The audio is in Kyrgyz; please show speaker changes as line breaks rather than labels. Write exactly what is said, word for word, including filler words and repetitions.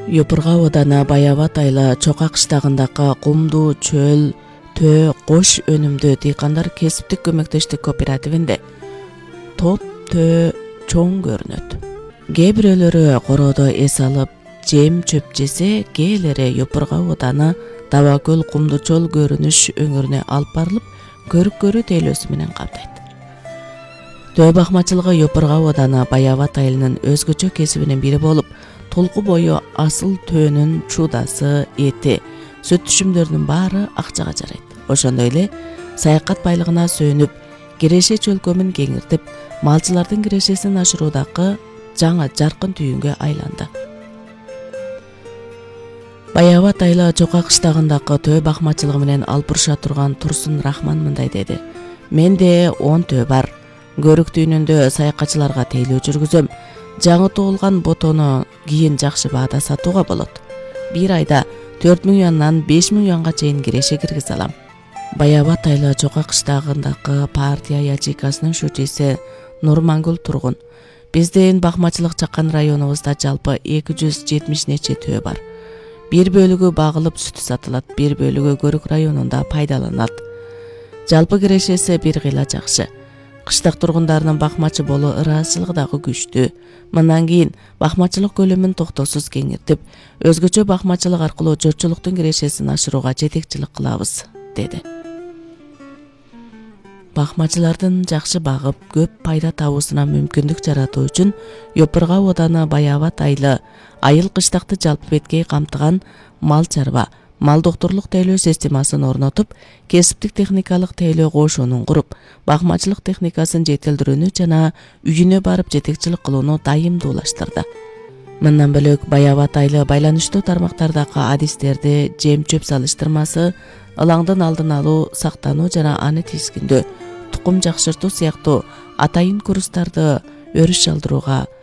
Йопурга оодана Баябат айла Чока кыштагындагы кумдуу чөл, төө, кош өнүмдүү дыйкандар кесиптик көмөктөштүк кооперативинде топ төө чоң көрүнөт. Кээ бирөөлөрү короодо эс алып, жем чөп жесе, кээлери Йопурга ооданы Даба көл кумдуу чөл көрүнүш өңүрүнө алып барылып, көрүк көрүү тейлөөсү менен камтайт. Төө бакмачылыгы Йопурга ооданы Баябат айылынын өзгөчө кесибинин бири болуп, толку бою асыл төөнүн чуудасы, эти, сүт түшүмдөрүнүн баары акчага жарайт. Ошондой эле саякат байлыгына сүйүнүп, киреше чөлкөмүн кеңиртип, малчылардын кирешесин ашыруудагы жаңа жаркын түйүнгө айланды. Баябат айла Чока кыштагындагы төө бакмачылыгы менен алпуруша турган Турсун Рахман мындай деди: "Менде он төө бар. Көрүк түйүнүндө саякатчыларга тейлөө жүргүзөм. Жаңы туулган ботону кийин жакшы баада сатууга болот. Бир айда төрт миң юандан беш миң юанга чейин киреше киргизе алам." Баябат айла Чока кыштагындагы партия ячейкасынын шүүчүсү Нурмангүл Тургун: "Биздин бакмачылык чаккан районубузда жалпы эки жүз жетимиш нече төө бар. Бир бөлүгү багылып сүтү сатылат, бир бөлүгү көрүк районунда пайдаланат. Жалпы кирешеси бир кыйла жакшы. Кыштак тургундарынын бакмачы болуу ыраазычылыгы дагы күчтүү. Мындан кийин бакмачылык көлөмүн токтоосуз кеңиртип, өзгөчө бакмачылык аркылуу журтчулуктун кирешесин ашырууга жетекчилик кылабыз", деди. Бакмачылардын жакшы багып, көп пайда табуусуна мүмкүндүк жаратуу үчүн Йопурга ооданы Баябат айылы айыл кыштакты жалпы беткей камтыган мал чарба, мал доктурлук тейлөө системасын орнотуп, кесиптик техникалык тейлөө кошунун куруп, бакмачылык техникасын жетилдирүүнү жана үйүнө барып жетекчилик кылууну дайымдуулаштырды. Мындан бөлөк Баябат айылы байланыштуу тармактардагы адистерди, жем чөп салыштырмасы, ылаңдын алдын алуу, сактануу жана аны тизгиндөө, тукум жакшыртуу сыяктуу атайын курстарды өрүш алдырууга